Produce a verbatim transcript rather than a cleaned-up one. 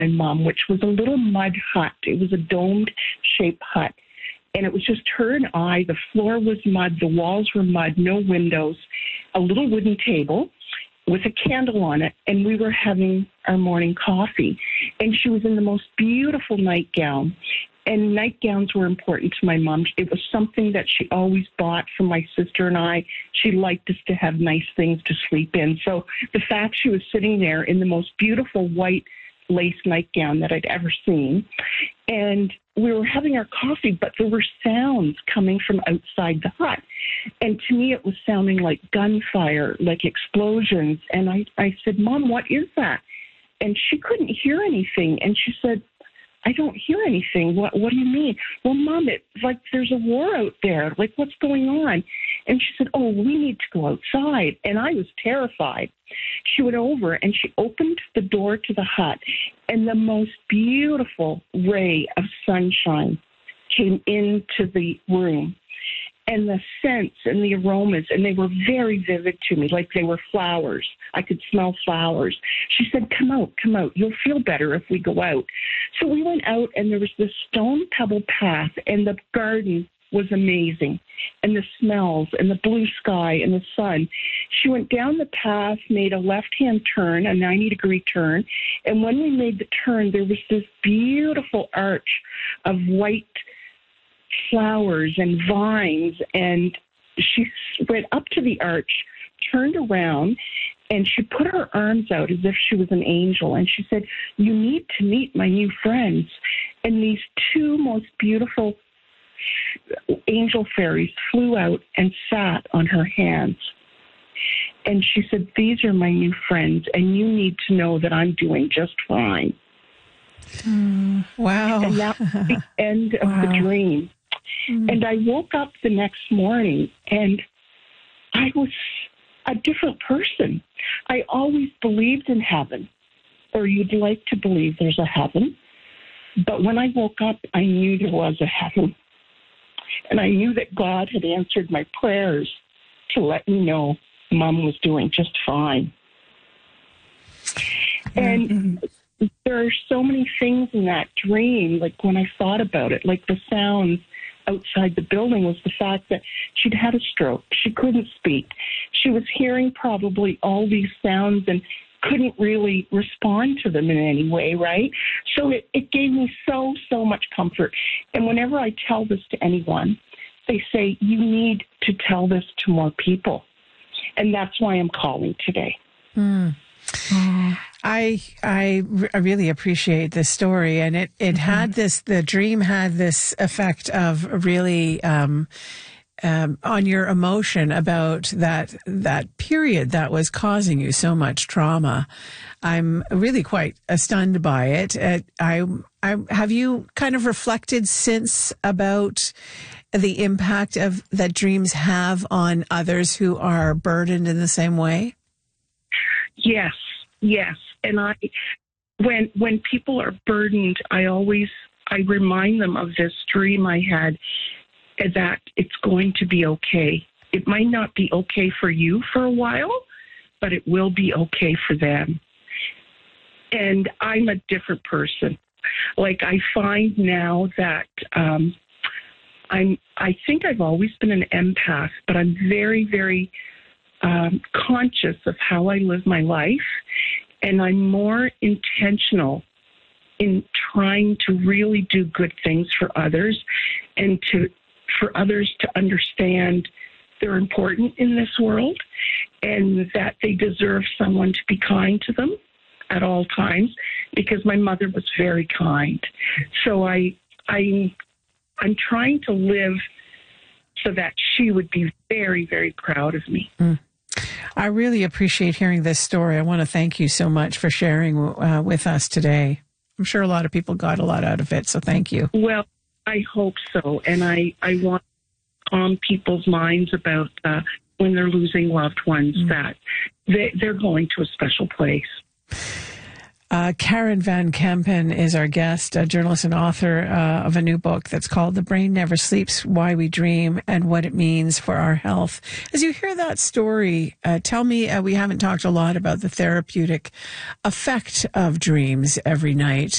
my mom, which was a little mud hut. It was a domed-shaped hut. And it was just her and I. The floor was mud. The walls were mud, no windows, a little wooden table with a candle on it. And we were having our morning coffee. And she was in the most beautiful nightgown. And nightgowns were important to my mom. It was something that she always bought for my sister and I. She liked us to have nice things to sleep in. So the fact she was sitting there in the most beautiful white lace nightgown that I'd ever seen, and we were having our coffee, but there were sounds coming from outside the hut. And to me, it was sounding like gunfire, like explosions. And I, I said, Mom, what is that? And she couldn't hear anything. And she said, I don't hear anything. What What do you mean? Well, Mom, it's like there's a war out there. Like, what's going on? And she said, oh, we need to go outside. And I was terrified. She went over and she opened the door to the hut, and the most beautiful ray of sunshine came into the room. And the scents and the aromas, and they were very vivid to me, like they were flowers. I could smell flowers. She said, come out, come out. You'll feel better if we go out. So we went out, and there was this stone pebble path, and the garden was amazing, and the smells, and the blue sky, and the sun. She went down the path, made a left-hand turn, a ninety-degree turn, and when we made the turn, there was this beautiful arch of white flowers and vines, and she went up to the arch, turned around, and she put her arms out as if she was an angel, and she said, you need to meet my new friends. And these two most beautiful angel fairies flew out and sat on her hands. And she said, these are my new friends, and you need to know that I'm doing just fine. Mm, wow. And that was the end of wow. the dream. Mm. And I woke up the next morning, and I was a different person. I always believed in heaven, or you'd like to believe there's a heaven. But when I woke up, I knew there was a heaven. And I knew that God had answered my prayers to let me know Mom was doing just fine. And there are so many things in that dream, like when I thought about it, like the sounds outside the building was the fact that she'd had a stroke. She couldn't speak. She was hearing probably all these sounds and couldn't really respond to them in any way, right? So it, it gave me so, so much comfort. And whenever I tell this to anyone, they say, you need to tell this to more people. And that's why I'm calling today. Mm. Oh. I, I I really appreciate this story, and it, it mm-hmm. had this, the dream had this effect of really um, um, on your emotion about that that period that was causing you so much trauma. I'm really quite stunned by it. Uh, I, I have you kind of reflected since about the impact of that dreams have on others who are burdened in the same way? Yes, yes. And I, when when people are burdened, I always I remind them of this dream I had, that it's going to be okay. It might not be okay for you for a while, but it will be okay for them. And I'm a different person. Like, I find now that um, I'm. I think I've always been an empath, but I'm very, very um, conscious of how I live my life. And I'm more intentional in trying to really do good things for others, and to for others to understand they're important in this world, and that they deserve someone to be kind to them at all times, because my mother was very kind. So I, I, I'm trying to live so that she would be very, very proud of me. Mm. I really appreciate hearing this story. I want to thank you so much for sharing uh, with us today. I'm sure a lot of people got a lot out of it, so thank you. Well, I hope so. And I, I want to calm people's minds about uh, when they're losing loved ones, mm. that they, they're going to a special place. Uh, Karen Van Kempen is our guest, a journalist and author uh, of a new book that's called The Brain Never Sleeps, Why We Dream and What It Means for Our Health. As you hear that story, uh, tell me, uh, we haven't talked a lot about the therapeutic effect of dreams every night.